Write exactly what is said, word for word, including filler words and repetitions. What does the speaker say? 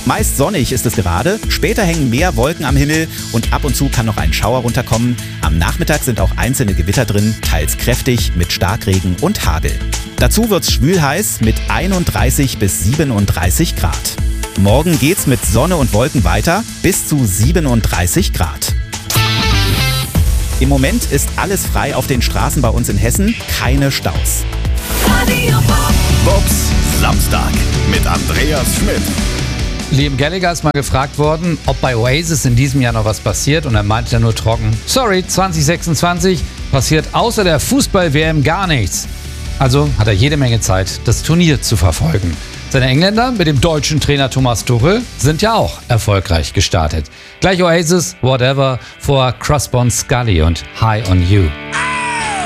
Meist sonnig ist es gerade, später hängen mehr Wolken am Himmel und ab und zu kann noch ein Schauer runterkommen. Am Nachmittag sind auch einzelne Gewitter drin, teils kräftig mit Starkregen und Hagel. Dazu wird's schwülheiß mit einunddreißig bis siebenunddreißig Grad. Morgen geht's mit Sonne und Wolken weiter bis zu siebenunddreißig Grad. Im Moment ist alles frei auf den Straßen bei uns in Hessen, keine Staus. Bobs Samstag mit Andreas Schmidt. Liam Gallagher ist mal gefragt worden, ob bei Oasis in diesem Jahr noch was passiert, und er meinte ja nur trocken: Sorry, zwanzig sechsundzwanzig passiert außer der Fußball-W M gar nichts. Also hat er jede Menge Zeit, das Turnier zu verfolgen. Seine Engländer mit dem deutschen Trainer Thomas Tuchel sind ja auch erfolgreich gestartet. Gleich Oasis, Whatever vor Crossbone Scully und High on You.